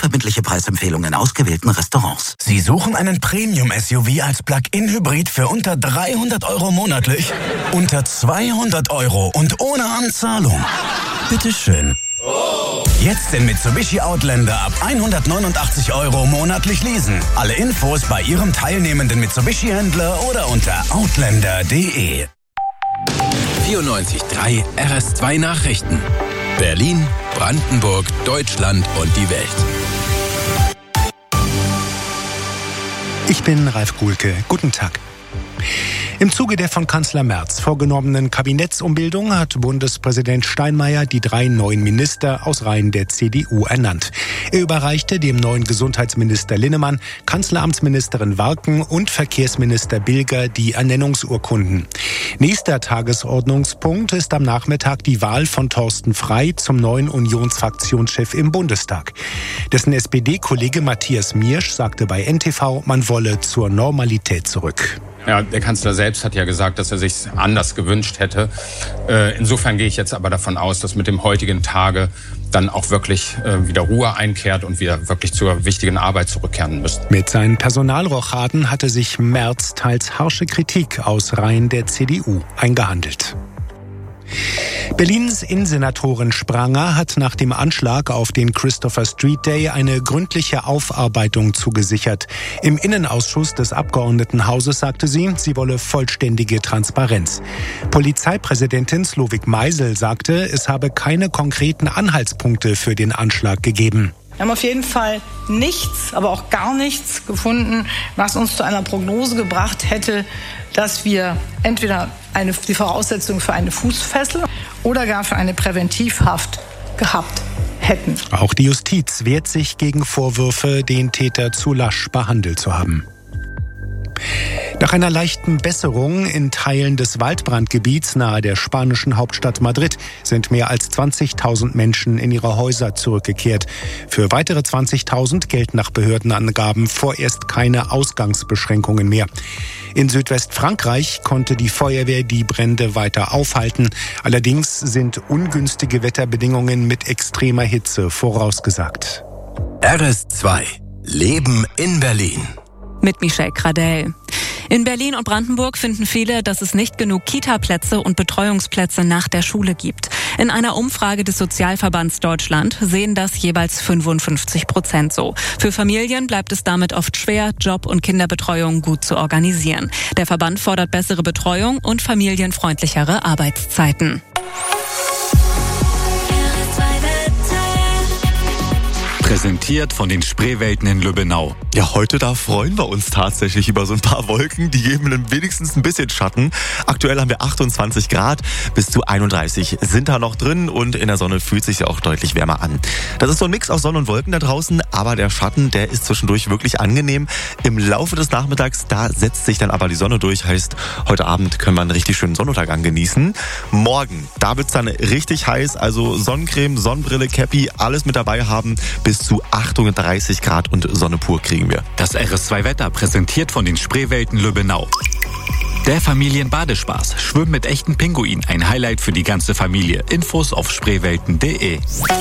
unverbindliche Preisempfehlungen in ausgewählten Restaurants. Sie suchen einen Premium-SUV als Plug-in-Hybrid für unter 300 € monatlich? Unter 200 € und ohne Anzahlung? Bitteschön. Jetzt den Mitsubishi Outlander ab 189 € monatlich leasen. Alle Infos bei Ihrem teilnehmenden Mitsubishi-Händler oder unter outlander.de. 94.3 RS2 Nachrichten. Berlin, Brandenburg, Deutschland und die Welt. Ich bin Ralf Kuhlke. Guten Tag. Im Zuge der von Kanzler Merz vorgenommenen Kabinettsumbildung hat Bundespräsident Steinmeier die 3 neuen Minister aus Reihen der CDU ernannt. Er überreichte dem neuen Gesundheitsminister Linnemann, Kanzleramtsministerin Warken und Verkehrsminister Bilger die Ernennungsurkunden. Nächster Tagesordnungspunkt ist am Nachmittag die Wahl von Thorsten Frey zum neuen Unionsfraktionschef im Bundestag. Dessen SPD-Kollege Matthias Miersch sagte bei NTV, man wolle zur Normalität zurück. Ja, der Kanzler selbst hat ja gesagt, dass er sich anders gewünscht hätte. Insofern gehe ich jetzt aber davon aus, dass mit dem heutigen Tage dann auch wirklich wieder Ruhe einkehrt und wir wirklich zur wichtigen Arbeit zurückkehren müssen. Mit seinen Personalrochaden hatte sich Merz teils harsche Kritik aus Reihen der CDU eingehandelt. Berlins Innensenatorin Spranger hat nach dem Anschlag auf den Christopher Street Day eine gründliche Aufarbeitung zugesichert. Im Innenausschuss des Abgeordnetenhauses sagte sie, sie wolle vollständige Transparenz. Polizeipräsidentin Slowik Meisel sagte, es habe keine konkreten Anhaltspunkte für den Anschlag gegeben. Wir haben auf jeden Fall nichts, aber auch gar nichts gefunden, was uns zu einer Prognose gebracht hätte, dass wir entweder die Voraussetzung für eine Fußfessel oder gar für eine Präventivhaft gehabt hätten. Auch die Justiz wehrt sich gegen Vorwürfe, den Täter zu lasch behandelt zu haben. Nach einer leichten Besserung in Teilen des Waldbrandgebiets nahe der spanischen Hauptstadt Madrid sind mehr als 20.000 Menschen in ihre Häuser zurückgekehrt. Für weitere 20.000 gelten nach Behördenangaben vorerst keine Ausgangsbeschränkungen mehr. In Südwestfrankreich konnte die Feuerwehr die Brände weiter aufhalten. Allerdings sind ungünstige Wetterbedingungen mit extremer Hitze vorausgesagt. RS2 Leben in Berlin. Mit Michelle Gradell. In Berlin und Brandenburg finden viele, dass es nicht genug Kita-Plätze und Betreuungsplätze nach der Schule gibt. In einer Umfrage des Sozialverbands Deutschland sehen das jeweils 55% so. Für Familien bleibt es damit oft schwer, Job- und Kinderbetreuung gut zu organisieren. Der Verband fordert bessere Betreuung und familienfreundlichere Arbeitszeiten. Präsentiert von den Spreewelten in Lübbenau. Ja, heute da freuen wir uns tatsächlich über so ein paar Wolken. Die geben wenigstens ein bisschen Schatten. Aktuell haben wir 28 Grad, bis zu 31 sind da noch drin und in der Sonne fühlt sich ja auch deutlich wärmer an. Das ist so ein Mix aus Sonne und Wolken da draußen, aber der Schatten, der ist zwischendurch wirklich angenehm. Im Laufe des Nachmittags, da setzt sich dann aber die Sonne durch. Heißt, heute Abend können wir einen richtig schönen Sonnenuntergang genießen. Morgen, da wird's dann richtig heiß, also Sonnencreme, Sonnenbrille, Cappy, alles mit dabei haben. Bis zu 38 Grad und Sonne pur kriegen wir. Das RS2-Wetter präsentiert von den Spreewelten Lübbenau. Der Familienbadespaß. Schwimmen mit echten Pinguinen. Ein Highlight für die ganze Familie. Infos auf spreewelten.de.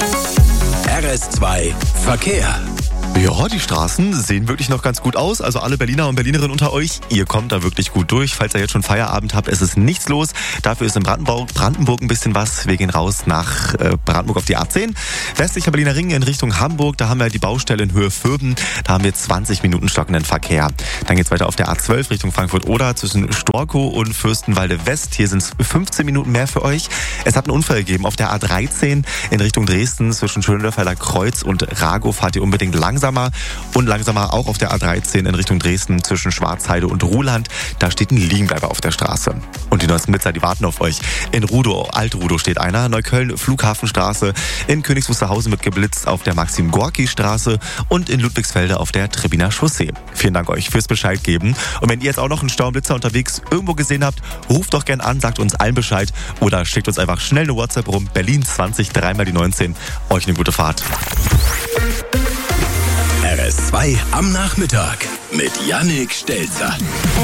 RS2 Verkehr. Ja, die Straßen sehen wirklich noch ganz gut aus. Also alle Berliner und Berlinerinnen unter euch, ihr kommt da wirklich gut durch. Falls ihr jetzt schon Feierabend habt, es ist nichts los. Dafür ist in Brandenburg ein bisschen was. Wir gehen raus nach Brandenburg auf die A10. Westlicher Berliner Ring in Richtung Hamburg. Da haben wir die Baustelle in Höhe Fürben. Da haben wir 20 Minuten stockenden Verkehr. Dann geht's weiter auf der A12 Richtung Frankfurt-Oder zwischen Storkow und Fürstenwalde West. Hier sind es 15 Minuten mehr für euch. Es hat einen Unfall gegeben auf der A13 in Richtung Dresden zwischen Schönendorfer Kreuz und Ragow. Fahrt ihr unbedingt langsamer auch auf der A13 in Richtung Dresden zwischen Schwarzheide und Ruhland. Da steht ein Liegenbleiber auf der Straße. Und die neuesten Blitzer, die warten auf euch. In Rudow, Alt-Rudow steht einer, Neukölln, Flughafenstraße, in Königs Wusterhausen wird geblitzt auf der Maxim-Gorki-Straße und in Ludwigsfelde auf der Trebbiner Chaussee. Vielen Dank euch fürs Bescheid geben. Und wenn ihr jetzt auch noch einen Staublitzer unterwegs irgendwo gesehen habt, ruft doch gern an, sagt uns allen Bescheid oder schickt uns einfach schnell eine WhatsApp rum. Berlin 20 3 mal die 19. Euch eine gute Fahrt. RS2 am Nachmittag. mit Jannik Stelzer.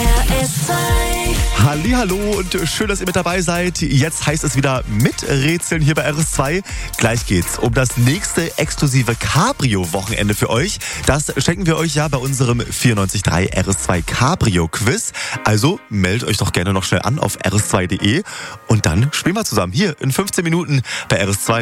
Hallihallo und schön, dass ihr mit dabei seid. Jetzt heißt es wieder mit Rätseln hier bei RS2. Gleich geht's um das nächste exklusive Cabrio-Wochenende für euch. Das schenken wir euch ja bei unserem 94.3 RS2 Cabrio-Quiz. Also meldet euch doch gerne noch schnell an auf rs2.de und dann spielen wir zusammen hier in 15 Minuten bei RS2.